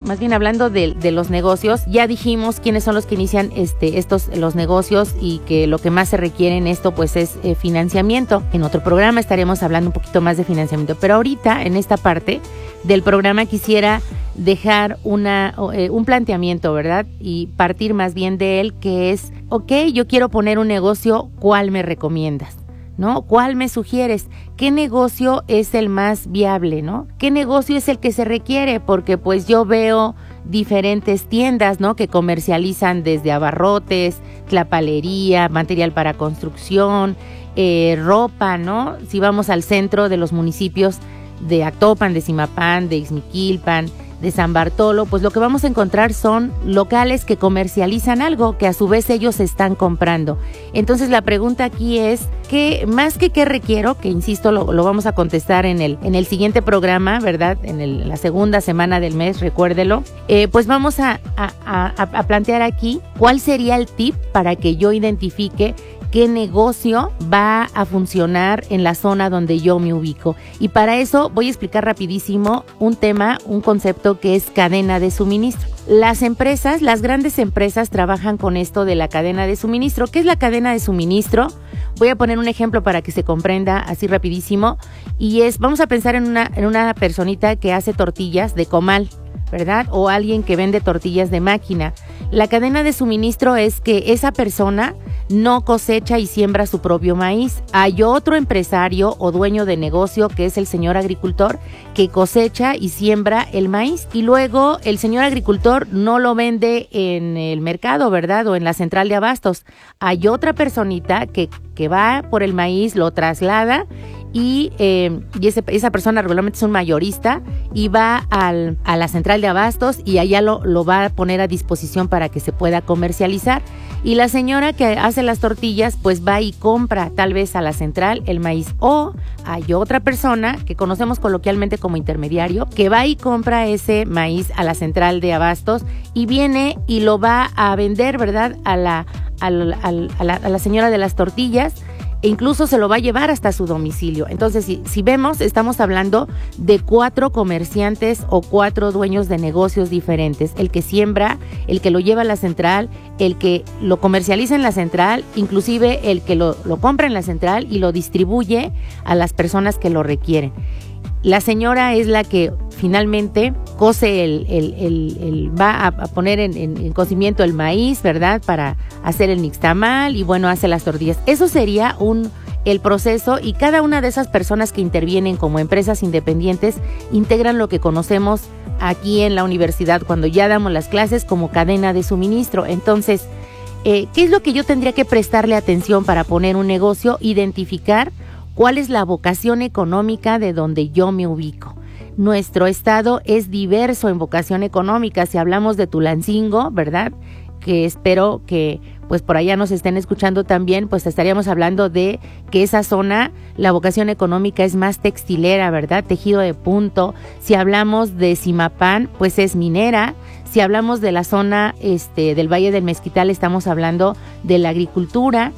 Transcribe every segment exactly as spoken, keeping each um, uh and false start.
más bien hablando de, de los negocios, ya dijimos quiénes son los que inician este, estos, los negocios y que lo que más se requiere en esto pues es eh, financiamiento. En otro programa estaremos hablando un poquito más de financiamiento, pero ahorita en esta parte del programa quisiera dejar una, eh, un planteamiento, ¿verdad? Y partir más bien de él, que es, ok, yo quiero poner un negocio, ¿cuál me recomiendas? ¿No? ¿Cuál me sugieres? ¿Qué negocio es el más viable, no? ¿Qué negocio es el que se requiere? Porque pues yo veo diferentes tiendas, ¿no? Que comercializan desde abarrotes, tlapalería, material para construcción, eh, ropa, ¿no? Si vamos al centro de los municipios de Actopan, de Zimapán, de Ixmiquilpan, de San Bartolo, pues lo que vamos a encontrar son locales que comercializan algo que a su vez ellos están comprando. Entonces la pregunta aquí es, ¿qué, más que qué requiero? Que insisto, lo, lo vamos a contestar en el, en el siguiente programa, ¿verdad? En el, la segunda semana del mes, recuérdelo. Eh, pues vamos a, a, a, a plantear aquí cuál sería el tip para que yo identifique qué negocio va a funcionar en la zona donde yo me ubico. Y para eso voy a explicar rapidísimo un tema, un concepto que es cadena de suministro. Las empresas, las grandes empresas trabajan con esto de la cadena de suministro. ¿Qué es la cadena de suministro? Voy a poner un ejemplo para que se comprenda así rapidísimo. Y es, vamos a pensar en una, en una personita que hace tortillas de comal, ¿verdad? O alguien que vende tortillas de máquina. La cadena de suministro es que esa persona no cosecha y siembra su propio maíz. Hay otro empresario o dueño de negocio, que es el señor agricultor, que cosecha y siembra el maíz. Y luego el señor agricultor no lo vende en el mercado, ¿verdad? O en la central de abastos. Hay otra personita que, que va por el maíz, lo traslada y, eh, y ese, esa persona regularmente es un mayorista y va al, a la central de abastos y allá lo, lo va a poner a disposición para que se pueda comercializar. Y la señora que hace las tortillas pues va y compra tal vez a la central el maíz, o hay otra persona que conocemos coloquialmente como intermediario que va y compra ese maíz a la central de abastos y viene y lo va a vender, ¿verdad? A la, a la, a la, a la señora de las tortillas, e incluso se lo va a llevar hasta su domicilio. Entonces, si, si vemos, estamos hablando de cuatro comerciantes o cuatro dueños de negocios diferentes. El que siembra, el que lo lleva a la central, el que lo comercializa en la central, inclusive el que lo, lo compra en la central y lo distribuye a las personas que lo requieren. La señora es la que finalmente cose el, el, el, el va a, a poner en, en, en cocimiento el maíz, ¿verdad? Para hacer el nixtamal y bueno, hace las tortillas. Eso sería un el proceso, y cada una de esas personas que intervienen como empresas independientes integran lo que conocemos aquí en la universidad cuando ya damos las clases como cadena de suministro. Entonces, eh, ¿qué es lo que yo tendría que prestarle atención para poner un negocio? Identificar cuál es la vocación económica de donde yo me ubico. Nuestro estado es diverso en vocación económica. Si hablamos de Tulancingo, ¿verdad? Que espero que pues por allá nos estén escuchando también, pues estaríamos hablando de que esa zona, la vocación económica es más textilera, ¿verdad? Tejido de punto. Si hablamos de Zimapán, pues es minera. Si hablamos de la zona este, del Valle del Mezquital, estamos hablando de la agricultura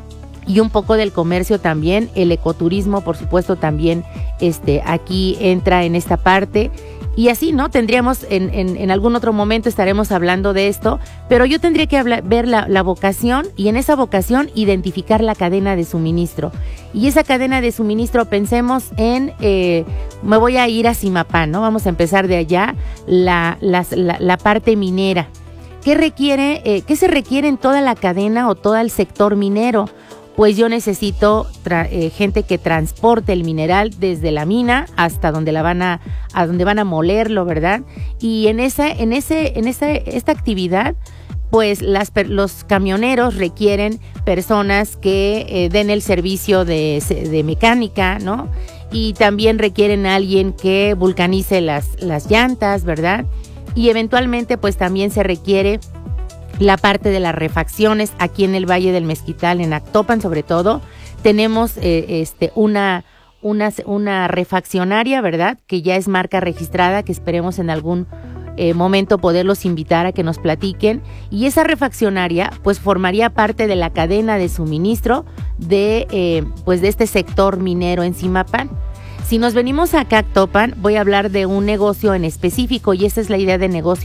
y un poco del comercio también. El ecoturismo, por supuesto, también este, aquí entra en esta parte. Y así, ¿no? Tendríamos, en, en, en algún otro momento estaremos hablando de esto, pero yo tendría que hablar, ver la, la vocación, y en esa vocación identificar la cadena de suministro. Y esa cadena de suministro, pensemos en, eh, me voy a ir a Zimapán, ¿no? Vamos a empezar de allá, la, la, la, la parte minera. ¿Qué requiere, eh, qué se requiere en toda la cadena o todo el sector minero? Pues yo necesito tra- eh, gente que transporte el mineral desde la mina hasta donde la van a, a donde van a molerlo, ¿verdad? Y en esa, en ese, en esa, esta actividad, pues las, los camioneros requieren personas que eh, den el servicio de, de mecánica, ¿no? Y también requieren a alguien que vulcanice las, las llantas, ¿verdad? Y eventualmente, pues también se requiere la parte de las refacciones. Aquí en el Valle del Mezquital, en Actopan sobre todo, tenemos eh, este, una, una, una refaccionaria, ¿verdad? Que ya es marca registrada, que esperemos en algún eh, momento poderlos invitar a que nos platiquen. Y esa refaccionaria pues formaría parte de la cadena de suministro de, eh, pues, de este sector minero en Zimapán. Si nos venimos acá a Actopan, voy a hablar de un negocio en específico, y esa es la idea de negocio